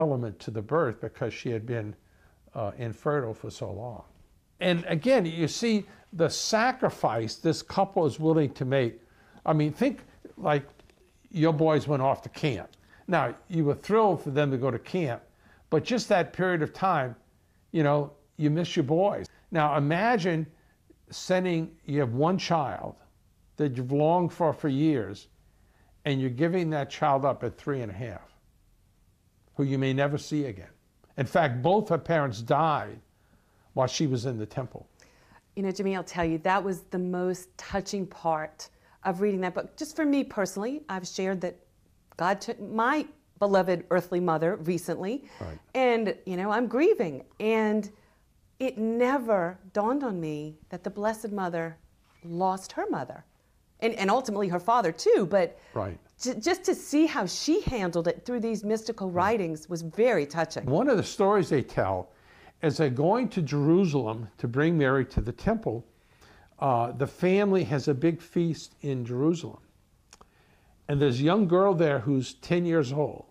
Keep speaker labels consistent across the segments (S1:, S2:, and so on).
S1: element to the birth because she had been infertile for so long. And again, you see the sacrifice this couple is willing to make. I mean, think like your boys went off to camp. Now, you were thrilled for them to go to camp, but just that period of time, you know, you miss your boys. Now, imagine you have one child that you've longed for years, and you're giving that child up at 3.5, who you may never see again. In fact, both her parents died while she was in the temple.
S2: You know, Jimmy, I'll tell you, that was the most touching part of reading that book. Just for me personally, I've shared that God took my beloved earthly mother recently,
S1: right.
S2: And, you know, I'm grieving. And it never dawned on me that the Blessed Mother lost her mother. And ultimately her father too, but
S1: right.
S2: Just to see how she handled it through these mystical writings was very touching.
S1: One of the stories they tell is they're going to Jerusalem to bring Mary to the temple. The family has a big feast in Jerusalem. And there's a young girl there who's 10 years old.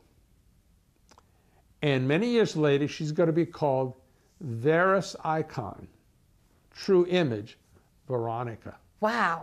S1: And many years later, she's going to be called Veris Icon, true image, Veronica.
S2: Wow.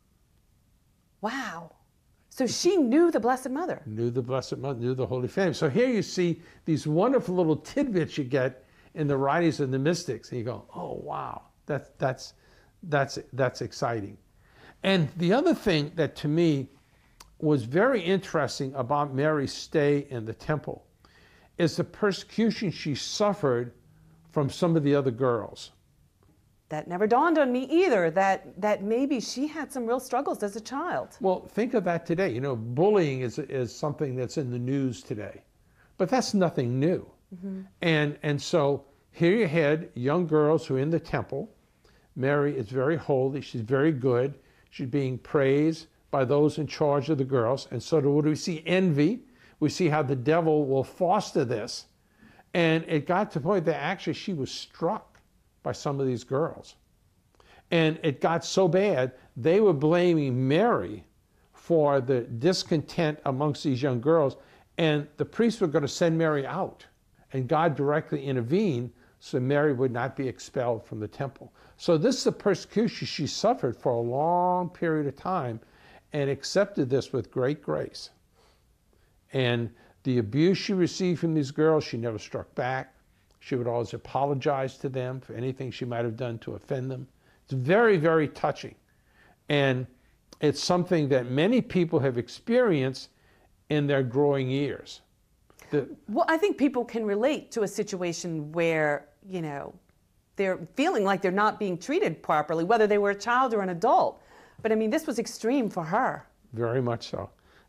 S2: Wow. So she knew the Blessed Mother.
S1: Knew the Blessed Mother, knew the Holy Family. So here you see these wonderful little tidbits you get in the writings of the mystics. And you go, oh, wow, that's exciting. And the other thing that to me was very interesting about Mary's stay in the temple is the persecution she suffered from some of the other girls.
S2: That never dawned on me either, that maybe she had some real struggles as a child.
S1: Well, think of that today. You know, bullying is something that's in the news today, but that's nothing new. Mm-hmm. And so here you had young girls who are in the temple. Mary is very holy. She's very good. She's being praised by those in charge of the girls. And so what do we see? Envy. We see how the devil will foster this. And it got to the point that actually she was struck by some of these girls. And it got so bad, they were blaming Mary for the discontent amongst these young girls, and the priests were going to send Mary out. And God directly intervened so Mary would not be expelled from the temple. So this is the persecution she suffered for a long period of time and accepted this with great grace. And the abuse she received from these girls, she never struck back. She would always apologize to them for anything she might have done to offend them. It's very, very touching. And it's something that many people have experienced in their growing years.
S2: Well, I think people can relate to a situation where, you know, they're feeling like they're not being treated properly, whether they were a child or an adult. But I mean, this was extreme for her.
S1: Very much so.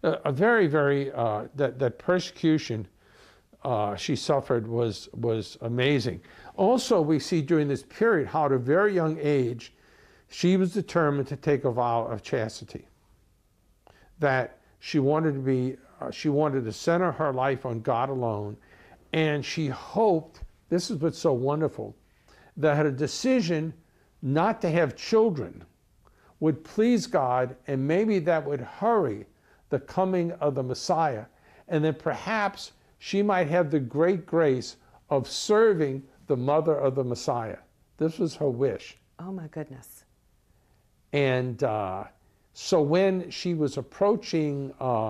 S1: That persecution she suffered was amazing. Also, we see during this period how at a very young age, she was determined to take a vow of chastity. That she wanted to center her life on God alone, and she hoped, this is what's so wonderful, that her decision not to have children would please God, and maybe that would hurry the coming of the Messiah, and then perhaps she might have the great grace of serving the mother of the Messiah. This was her wish.
S2: Oh my goodness.
S1: And so when she was approaching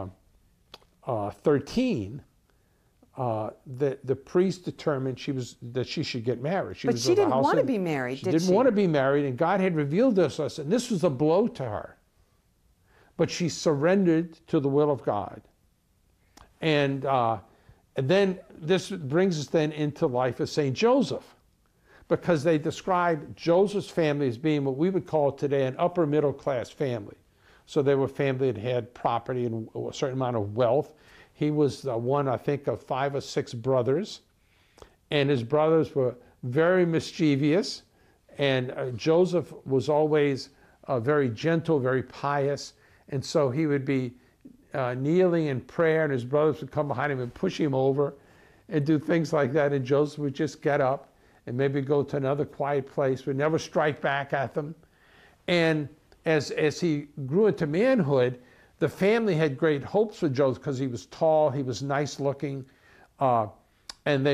S1: 13, the priest determined that she should get married.
S2: But she didn't want to be married, did she?
S1: She didn't want to be married, and God had revealed this to us, and this was a blow to her. But she surrendered to the will of God. And then this brings us then into life of St. Joseph, because they describe Joseph's family as being what we would call today an upper middle class family. So they were a family that had property and a certain amount of wealth. He was one, I think, of 5 or 6 brothers, and his brothers were very mischievous, and Joseph was always very gentle, very pious, and so he would be kneeling in prayer, and his brothers would come behind him and push him over and do things like that, and Joseph would just get up and maybe go to another quiet place, would never strike back at them. And as he grew into manhood, the family had great hopes for Joseph because he was tall, he was nice looking, and they